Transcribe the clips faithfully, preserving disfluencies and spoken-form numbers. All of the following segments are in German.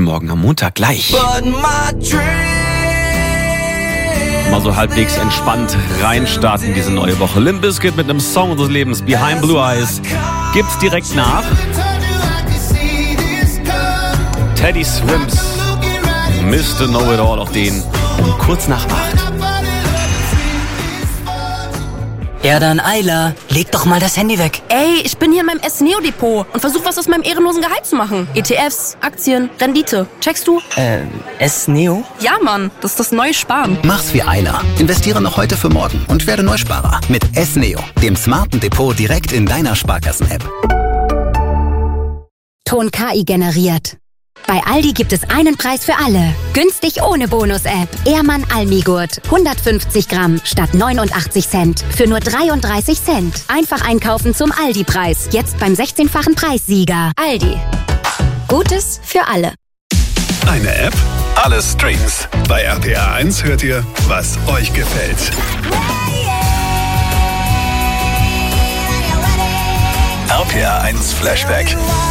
Morgen am Montag gleich. Mal so halbwegs entspannt reinstarten diese neue Woche. Limp Bizkit mit einem Song des Lebens, Behind Blue Eyes, gibt's direkt nach. Teddy Swims, Mister Know-It-All, auch den um kurz nach acht. Ja dann, Ayla, leg doch mal das Handy weg. Ey, ich bin hier in meinem S-Neo-Depot und versuche was aus meinem ehrenlosen Gehalt zu machen. E T Fs, Aktien, Rendite. Checkst du? Äh, S-Neo? Ja, Mann, das ist das neue Sparen. Mach's wie Ayla. Investiere noch heute für morgen und werde Neusparer mit S-Neo, dem smarten Depot direkt in deiner Sparkassen-App. Ton K I generiert. Bei Aldi gibt es einen Preis für alle. Günstig ohne Bonus-App. Ehrmann Almigurt. hundertfünfzig Gramm statt neunundachtzig Cent. Für nur dreiunddreißig Cent. Einfach einkaufen zum Aldi-Preis. Jetzt beim sechzehnfachen Preissieger. Aldi. Gutes für alle. Eine App, alle Streams. Bei R P R eins hört ihr, was euch gefällt. R P R eins Flashback.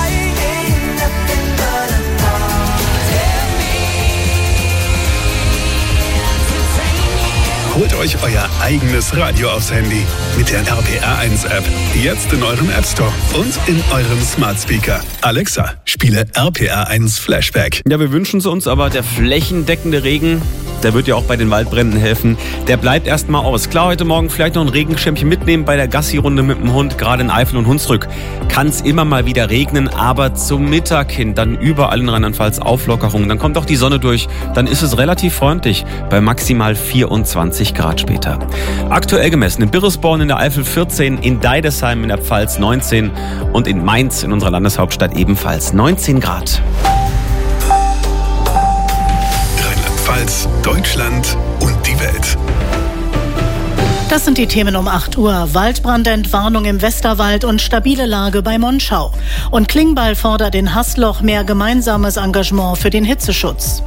Holt euch euer eigenes Radio aufs Handy mit der R P R eins App. Jetzt in eurem App Store und in eurem Smart Speaker. Alexa, spiele R P R eins Flashback. Ja, wir wünschen es uns, aber der flächendeckende Regen, der wird ja auch bei den Waldbränden helfen. Der bleibt erstmal aus. Klar, heute Morgen vielleicht noch ein Regenschirmchen mitnehmen bei der Gassi-Runde mit dem Hund, gerade in Eifel und Hunsrück. Kann es immer mal wieder regnen, aber zum Mittag hin dann überall in Rheinland-Pfalz Auflockerung. Dann kommt auch die Sonne durch. Dann ist es relativ freundlich bei maximal vierundzwanzig Grad später. Aktuell gemessen in Birresborn in der Eifel vierzehn, in Deidesheim in der Pfalz neunzehn und in Mainz in unserer Landeshauptstadt ebenfalls neunzehn Grad. Rheinland-Pfalz, Deutschland und die Welt. Das sind die Themen um acht Uhr. Waldbrandentwarnung im Westerwald und stabile Lage bei Monschau. Und Klingbeil fordert in Haßloch mehr gemeinsames Engagement für den Hitzeschutz.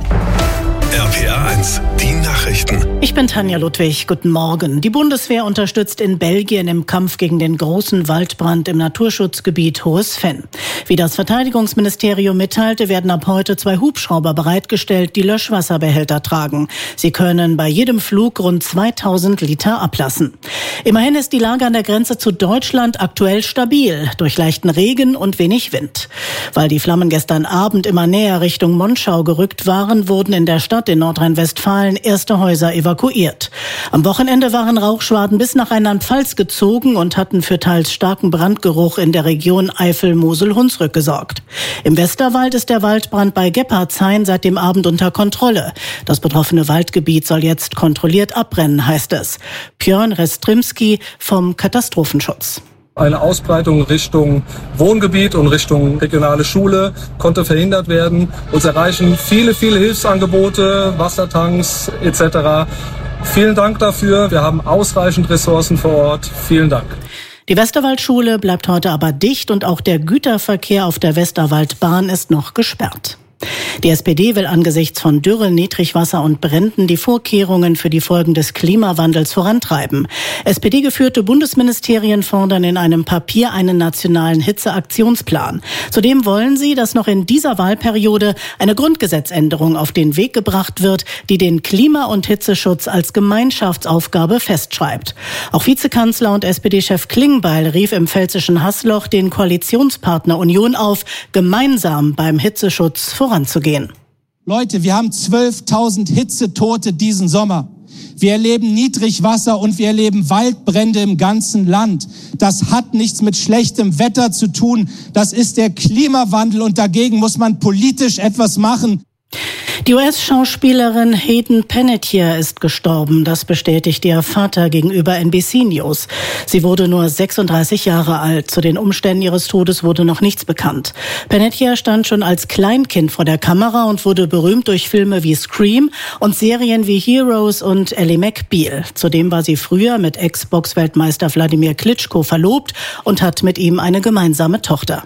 R P R eins, die Nachrichten. Ich bin Tanja Ludwig. Guten Morgen. Die Bundeswehr unterstützt in Belgien im Kampf gegen den großen Waldbrand im Naturschutzgebiet Hohes Venn. Wie das Verteidigungsministerium mitteilte, werden ab heute zwei Hubschrauber bereitgestellt, die Löschwasserbehälter tragen. Sie können bei jedem Flug rund zweitausend Liter ablassen. Immerhin ist die Lage an der Grenze zu Deutschland aktuell stabil, durch leichten Regen und wenig Wind. Weil die Flammen gestern Abend immer näher Richtung Monschau gerückt waren, wurden in der Stadt in Nordrhein-Westfalen erste Häuser evakuiert. Am Wochenende waren Rauchschwaden bis nach Rheinland-Pfalz gezogen und hatten für teils starken Brandgeruch in der Region Eifel-Mosel-Hunsrück gesorgt. Im Westerwald ist der Waldbrand bei Gebhardshain seit dem Abend unter Kontrolle. Das betroffene Waldgebiet soll jetzt kontrolliert abbrennen, heißt es. Björn Restrimski vom Katastrophenschutz. Eine Ausbreitung Richtung Wohngebiet und Richtung regionale Schule konnte verhindert werden. Uns erreichen viele, viele Hilfsangebote, Wassertanks et cetera. Vielen Dank dafür. Wir haben ausreichend Ressourcen vor Ort. Vielen Dank. Die Westerwaldschule bleibt heute aber dicht und auch der Güterverkehr auf der Westerwaldbahn ist noch gesperrt. Die S P D will angesichts von Dürre, Niedrigwasser und Bränden die Vorkehrungen für die Folgen des Klimawandels vorantreiben. S P D-geführte Bundesministerien fordern in einem Papier einen nationalen Hitzeaktionsplan. Zudem wollen sie, dass noch in dieser Wahlperiode eine Grundgesetzänderung auf den Weg gebracht wird, die den Klima- und Hitzeschutz als Gemeinschaftsaufgabe festschreibt. Auch Vizekanzler und S P D-Chef Klingbeil rief im pfälzischen Haßloch den Koalitionspartner Union auf, gemeinsam beim Hitzeschutz voranzugehen. Leute, wir haben zwölftausend Hitzetote diesen Sommer. Wir erleben Niedrigwasser und wir erleben Waldbrände im ganzen Land. Das hat nichts mit schlechtem Wetter zu tun. Das ist der Klimawandel und dagegen muss man politisch etwas machen. Die U S-Schauspielerin Hayden Panettiere ist gestorben. Das bestätigt ihr Vater gegenüber N B C News. Sie wurde nur sechsunddreißig Jahre alt. Zu den Umständen ihres Todes wurde noch nichts bekannt. Panettiere stand schon als Kleinkind vor der Kamera und wurde berühmt durch Filme wie Scream und Serien wie Heroes und Ally McBeal. Zudem war sie früher mit Ex-Box-Weltmeister Wladimir Klitschko verlobt und hat mit ihm eine gemeinsame Tochter.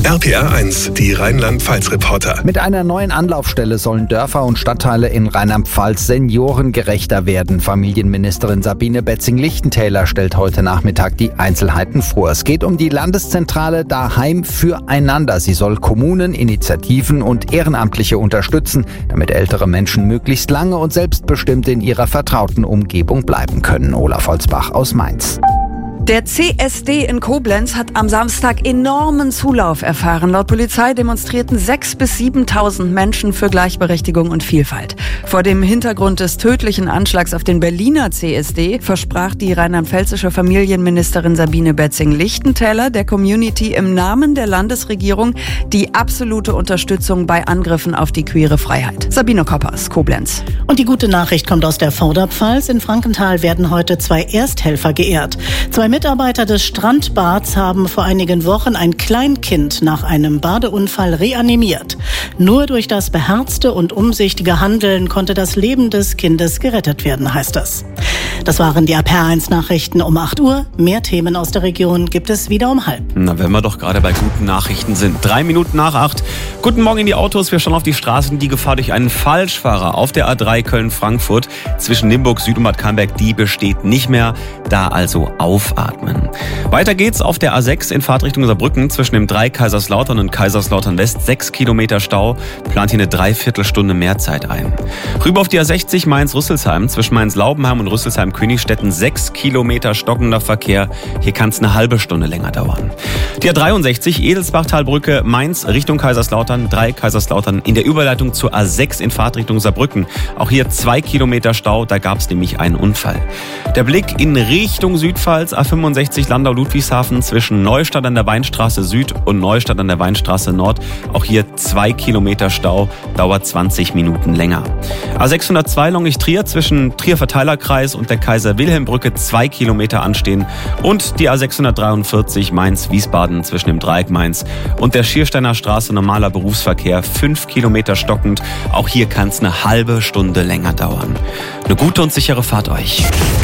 R P R eins, die Rheinland-Pfalz-Reporter. Mit einer neuen Anlaufstelle sollen Dörfer und Stadtteile in Rheinland-Pfalz seniorengerechter werden. Familienministerin Sabine Betzing-Lichtentäler stellt heute Nachmittag die Einzelheiten vor. Es geht um die Landeszentrale Daheim füreinander. Sie soll Kommunen, Initiativen und Ehrenamtliche unterstützen, damit ältere Menschen möglichst lange und selbstbestimmt in ihrer vertrauten Umgebung bleiben können. Olaf Holzbach aus Mainz. Der C S D in Koblenz hat am Samstag enormen Zulauf erfahren. Laut Polizei demonstrierten sechstausend bis siebentausend Menschen für Gleichberechtigung und Vielfalt. Vor dem Hintergrund des tödlichen Anschlags auf den Berliner C S D versprach die rheinland-pfälzische Familienministerin Sabine Betzing-Lichtentäler der Community im Namen der Landesregierung die absolute Unterstützung bei Angriffen auf die queere Freiheit. Sabine Koppers, Koblenz. Und die gute Nachricht kommt aus der Vorderpfalz. In Frankenthal werden heute zwei Ersthelfer geehrt. Zwei Mitarbeiter des Strandbads haben vor einigen Wochen ein Kleinkind nach einem Badeunfall reanimiert. Nur durch das beherzte und umsichtige Handeln konnte das Leben des Kindes gerettet werden, heißt es. Das waren die R P R eins Nachrichten um acht Uhr. Mehr Themen aus der Region gibt es wieder um halb. Na, wenn wir doch gerade bei guten Nachrichten sind. Drei Minuten nach acht. Guten Morgen in die Autos. Wir schauen auf die Straßen. Die Gefahr durch einen Falschfahrer auf der A drei Köln-Frankfurt zwischen Limburg, Süd und Bad Camberg, die besteht nicht mehr. Da also aufatmen. Weiter geht's auf der A sechs in Fahrtrichtung Saarbrücken zwischen dem drei Kaiserslautern und Kaiserslautern West. Sechs Kilometer Stau, plant hier eine Dreiviertelstunde Mehrzeit ein. Rüber auf die A sechzig Mainz-Rüsselsheim zwischen Mainz-Laubenheim und Rüsselsheim-Königstetten. Sechs Kilometer stockender Verkehr. Hier kann es eine halbe Stunde länger dauern. Die A dreiundsechzig Edelsbachtalbrücke Mainz Richtung Kaiserslautern. Drei Kaiserslautern in der Überleitung zur A sechs in Fahrtrichtung Saarbrücken. Auch hier zwei Kilometer Stau, da gab es nämlich einen Unfall. Der Blick in Richtung Südpfalz, A fünfundsechzig Landau-Ludwigshafen zwischen Neustadt an der Weinstraße Süd und Neustadt an der Weinstraße Nord. Auch hier zwei Kilometer Stau, dauert zwanzig Minuten länger. A sechshundertzwei Lonich-Trier zwischen Trier-Verteilerkreis und der Kaiser-Wilhelm-Brücke zwei Kilometer anstehen. Und die A sechshundertdreiundvierzig Mainz-Wiesbaden zwischen dem Dreieck Mainz und der Schiersteiner Straße normaler Berufsverkehr fünf Kilometer stockend. Auch hier kann es eine halbe Stunde länger dauern. Eine gute und sichere Fahrt euch.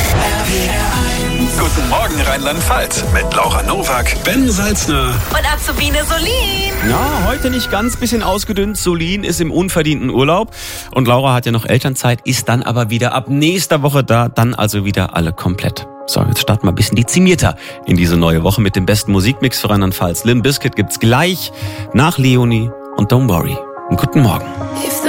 Guten Morgen Rheinland-Pfalz mit Laura Nowak, Ben Salzner Und Azubine Solin. Ja, heute nicht ganz, bisschen ausgedünnt. Solin ist im unverdienten Urlaub und Laura hat ja noch Elternzeit, ist dann aber wieder ab nächster Woche da, dann also wieder alle komplett. So, jetzt starten wir ein bisschen dezimierter in diese neue Woche mit dem besten Musikmix für Rheinland-Pfalz. Limp Bizkit gibt's gleich nach Leonie und Don't Worry. Und guten Morgen.